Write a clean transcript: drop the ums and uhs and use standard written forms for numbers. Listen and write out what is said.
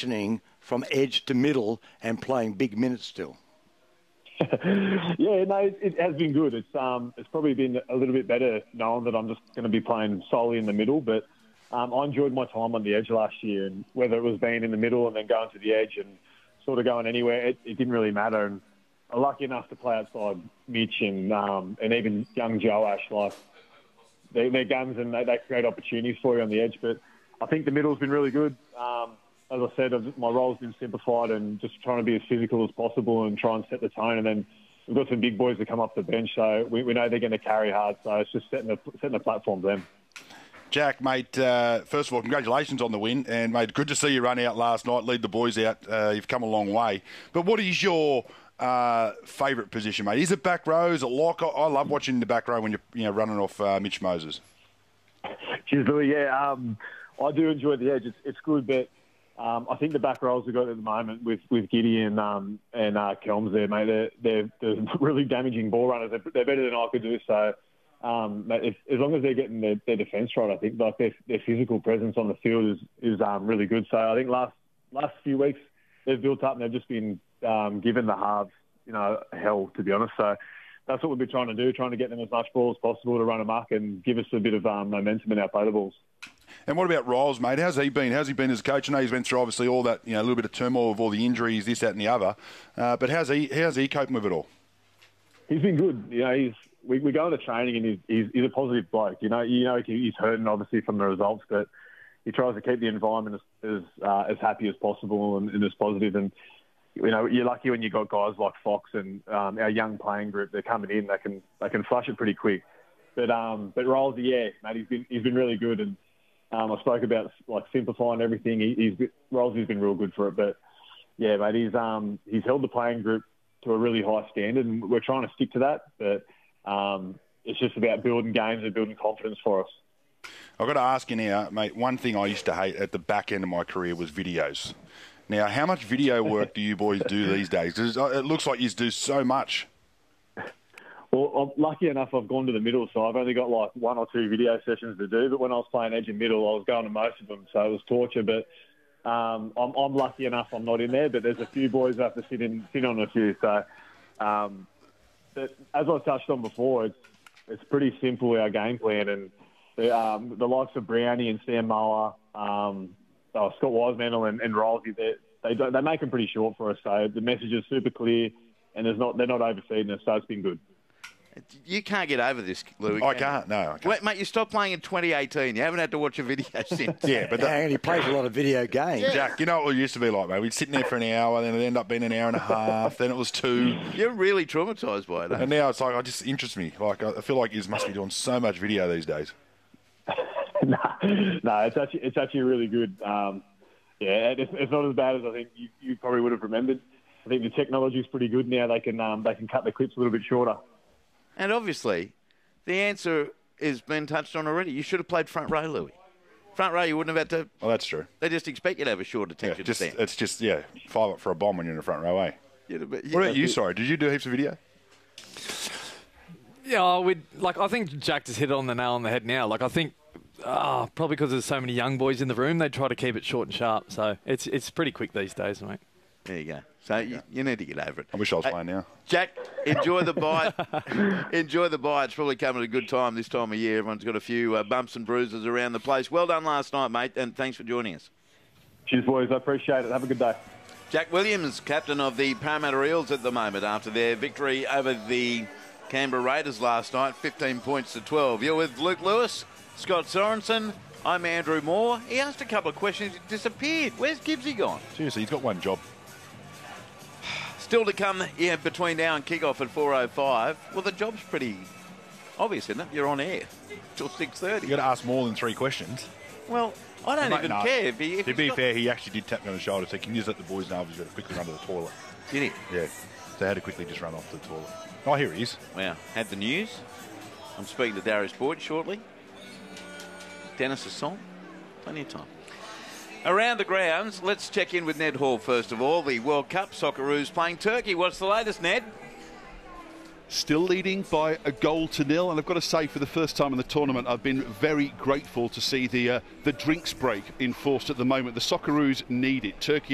transitioning from edge to middle and playing big minutes still. Yeah, no, it has been good. It's probably been a little bit better knowing that I'm just going to be playing solely in the middle. But I enjoyed my time on the edge last year, and whether it was being in the middle and then going to the edge and sort of going anywhere, it didn't really matter. And I'm lucky enough to play outside Mitch and even young Joash. Like they're guns and they create opportunities for you on the edge. But I think the middle's been really good. As I said, my role's been simplified and just trying to be as physical as possible and try and set the tone. And then we've got some big boys that come off the bench, so we know they're going to carry hard. So it's just setting the platform for them. Jack, mate, first of all, congratulations on the win. And, mate, good to see you run out last night, lead the boys out. You've come a long way. But what is your favourite position, mate? Is it back row? Is it lock? I love watching the back row when you're running off Mitch Moses. Cheers, Louis. Yeah, I do enjoy the edge. It's good, but I think the back rows we've got at the moment with Giddy and Kelms there, mate, they're really damaging ball runners. They're better than I could do. So mate, as long as they're getting their defence right, I think like their physical presence on the field is really good. So I think last few weeks they've built up and they've just been given the halves, hell, to be honest. So that's what we've been trying to do, trying to get them as much ball as possible to run amok and give us a bit of momentum in our play the balls. And what about Riles, mate? How's he been? How's he been as a coach? I know he's been through obviously all that, a little bit of turmoil of all the injuries, this, that, and the other. But how's he coping with it all? He's been good. We go into training and he's a positive bloke. He's hurting obviously from the results, but he tries to keep the environment as happy as possible and as positive. And you're lucky when you got guys like Fox and our young playing group. They're coming in. They can flush it pretty quick. But Riles, yeah, mate, he's been really good. And I spoke about like simplifying everything. Riles has been real good for it. But yeah, mate, he's held the playing group to a really high standard, and we're trying to stick to that. But it's just about building games and building confidence for us. I've got to ask you now, mate, one thing I used to hate at the back end of my career was videos. Now, how much video work do you boys do these days? 'Cause it looks like you do so much. Well, I'm lucky enough I've gone to the middle, so I've only got like 1 or 2 video sessions to do. But when I was playing edge and middle, I was going to most of them, so it was torture. But I'm lucky enough I'm not in there, but there's a few boys that have to sit on a few. So, but as I touched on before, it's pretty simple, our game plan. And the likes of Brownie and Sam Mower, Scott Wiseman and Rolsey, they make them pretty short for us. So the message is super clear, and they're not overseeing us, so it's been good. You can't get over this, Louis. I can't. Wait, mate, you stopped playing in 2018. You haven't had to watch a video since. Yeah, but and he plays a lot of video games. Yeah. Jack, you know what it used to be like, mate? We'd sit in there for an hour, then it'd end up being an hour and a half, then it was 2. You're really traumatised by it, eh? And now it's like, it just interests me. Like, I feel like you must be doing so much video these days. No, it's actually really good. It's not as bad as I think you probably would have remembered. I think the technology is pretty good now. They can cut the clips a little bit shorter. And obviously, the answer has been touched on already. You should have played front row, Louis. Front row, you wouldn't have had to. Well, that's true. They just expect you to have a short attention span. It's just 5 up for a bomb when you're in the front row, eh? Yeah, what about you? Sorry, did you do heaps of video? Yeah, I think Jack just hit it on the nail on the head now. Like, I think probably because there's so many young boys in the room, they try to keep it short and sharp. So it's pretty quick these days, mate. There you go. So you need to get over it. I wish I was playing now. Jack, enjoy the bite. Enjoy the bite. It's probably coming at a good time this time of year. Everyone's got a few bumps and bruises around the place. Well done last night, mate, and thanks for joining us. Cheers, boys. I appreciate it. Have a good day. Jack Williams, captain of the Parramatta Eels at the moment after their victory over the Canberra Raiders last night, 15 points to 12. You're with Luke Lewis, Scott Sorensen. I'm Andrew Moore. He asked a couple of questions. He disappeared. Where's Gibbsy gone? Seriously, he's got one job. Still to come between now and kick-off at 4:05. Well, the job's pretty obvious, isn't it? You're on air till 6:30. You've got to ask more than 3 questions. Well, I don't even care. To be fair, he actually did tap me on the shoulder, so can you just let the boys know he's got to quickly run to the toilet. Did he? Yeah. So I had to quickly just run off to the toilet. Oh, here he is. Wow. Had the news. I'm speaking to Darius Boyd shortly. Dennis Asson. Plenty of time. Around the grounds, let's check in with Ned Hall first of all. The World Cup Socceroos playing Turkey. What's the latest, Ned? Still leading by a goal to nil, and I've got to say, for the first time in the tournament, I've been very grateful to see the drinks break enforced at the moment. The Socceroos need it. Turkey